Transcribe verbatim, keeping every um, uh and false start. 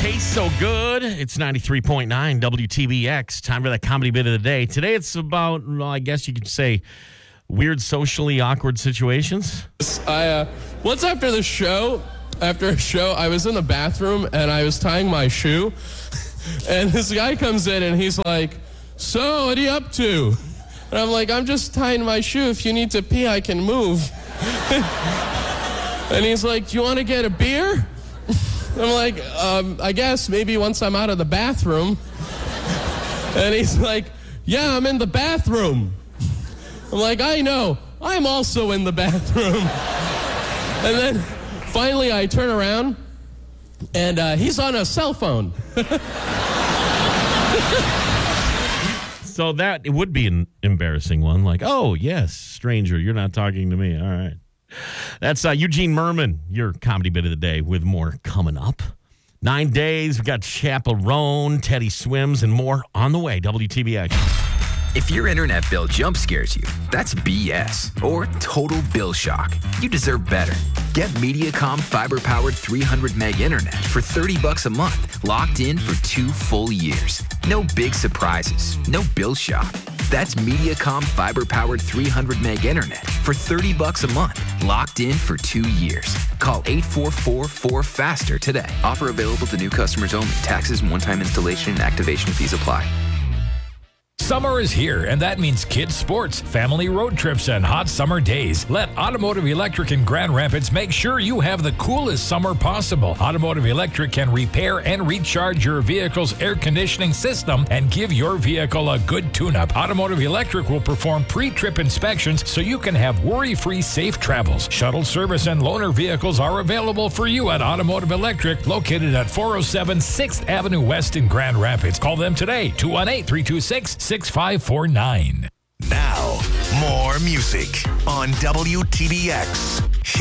Tastes so good. It's ninety-three point nine W T B X. Time for that comedy bit of the day. Today it's about, well, I guess you could say, weird socially awkward situations. I uh, once after the show, after a show, I was in the bathroom and I was tying my shoe, and this guy comes in and he's like, "So, what are you up to?" And I'm like, "I'm just tying my shoe. If you need to pee, I can move." And he's like, "Do you want to get a beer?" I'm like, um, I guess maybe once I'm out of the bathroom. And he's like, "Yeah, I'm in the bathroom." I'm like, "I know, I'm also in the bathroom." And then finally I turn around and uh, he's on a cell phone. So that it would be an embarrassing one. Like, oh, yes, stranger, you're not talking to me. All right. That's uh, Eugene Merman, your comedy bit of the day, with more coming up. Nine days, we got Chaperone, Teddy Swims, and more on the way. W T B X. If your internet bill jump scares you, that's B S or total bill shock. You deserve better. Get Mediacom fiber-powered three hundred meg internet for thirty bucks a month, locked in for two full years. No big surprises, no bill shock. That's Mediacom fiber-powered three hundred meg internet for thirty bucks a month, locked in for two years. Call eight four four, four faster today. Offer available to new customers only. Taxes and one-time installation and activation fees apply. Summer is here, and that means kids' sports, family road trips, and hot summer days. Let Automotive Electric in Grand Rapids make sure you have the coolest summer possible. Automotive Electric can repair and recharge your vehicle's air conditioning system and give your vehicle a good tune-up. Automotive Electric will perform pre-trip inspections so you can have worry-free safe travels. Shuttle service and loaner vehicles are available for you at Automotive Electric, located at four oh seven sixth Avenue West in Grand Rapids. Call them today, two one eight, three two six, six five four nine. Now, more music on W T B X.